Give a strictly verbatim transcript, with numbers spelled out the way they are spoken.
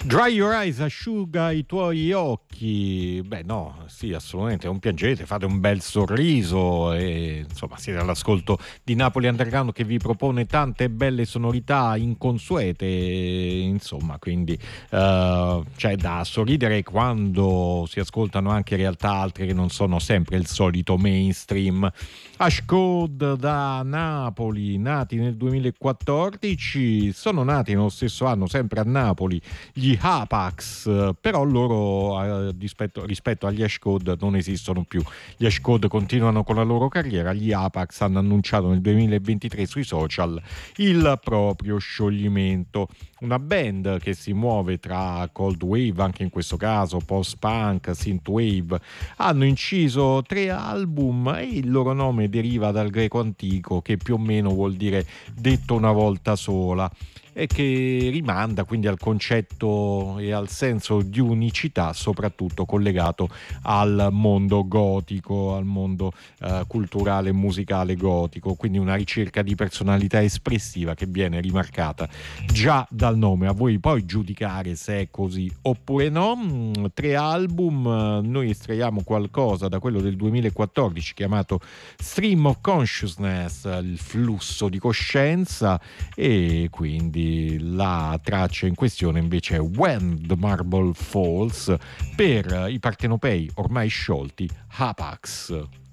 Dry your eyes, asciuga i tuoi occhi. Beh, no, sì, assolutamente, non piangete, fate un bel sorriso e insomma siete all'ascolto di Napoli Underground che vi propone tante belle sonorità inconsuete, insomma, quindi eh, c'è da sorridere quando si ascoltano anche realtà altre che non sono sempre il solito mainstream. Ash Code da Napoli, nati nel duemilaquattordici, sono nati nello stesso anno, sempre a Napoli, gli Apax, però loro eh, rispetto, rispetto agli Ash Code non esistono più. Gli Ash Code continuano con la loro carriera, gli Apax hanno annunciato nel duemilaventitré sui social il proprio scioglimento. Una band che si muove tra cold wave, anche in questo caso post-punk, synthwave, hanno inciso tre album e il loro nome deriva dal greco antico che più o meno vuol dire detto una volta sola, e che rimanda quindi al concetto e al senso di unicità, soprattutto collegato al mondo gotico, al mondo eh, culturale e musicale gotico, quindi una ricerca di personalità espressiva che viene rimarcata già dal nome. A voi poi giudicare se è così oppure no. Mm, tre album, noi estraiamo qualcosa da quello del duemilaquattordici chiamato Stream of Consciousness, il flusso di coscienza, e quindi la traccia in questione invece è When the Marble Falls per i partenopei ormai sciolti Apax.